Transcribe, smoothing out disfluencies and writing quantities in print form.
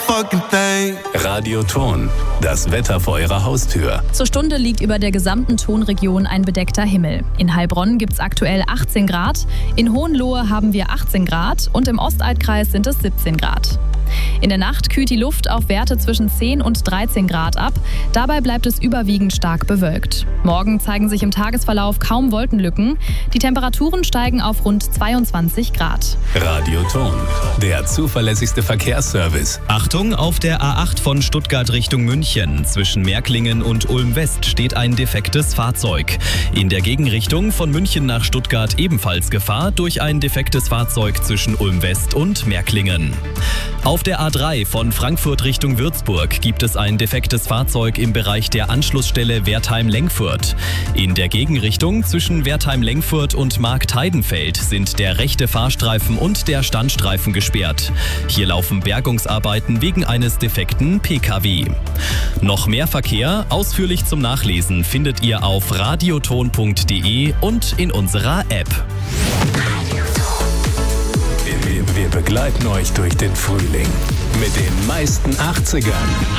fucking thing. Radioton, das Wetter vor Ihrer Haustür. Zur Stunde liegt über der gesamten Tonregion ein bedeckter Himmel. In Heilbronn gibt es aktuell 18 Grad, in Hohenlohe haben wir 18 Grad und im Ostalbkreis sind es 17 Grad. In der Nacht kühlt die Luft auf Werte zwischen 10 und 13 Grad ab. Dabei bleibt es überwiegend stark bewölkt. Morgen zeigen sich im Tagesverlauf kaum Wolkenlücken. Die Temperaturen steigen auf rund 22 Grad. Radioton, der zuverlässigste Verkehrsservice. Achtung, auf der A8 von Stuttgart Richtung München. Zwischen Märklingen und Ulm-West steht ein defektes Fahrzeug. In der Gegenrichtung von München nach Stuttgart ebenfalls Gefahr durch ein defektes Fahrzeug zwischen Ulm-West und Märklingen. Auf der A3 von Frankfurt Richtung Würzburg gibt es ein defektes Fahrzeug im Bereich der Anschlussstelle Wertheim-Lengfurt. In der Gegenrichtung zwischen Wertheim-Lengfurt und Marktheidenfeld sind der rechte Fahrstreifen und der Standstreifen gesperrt. Hier laufen Bergungsarbeiten wegen eines defekten PKW. Noch mehr Verkehr, ausführlich zum Nachlesen, findet ihr auf radioton.de und in unserer App. Wir begleiten euch durch den Frühling mit den meisten 80ern.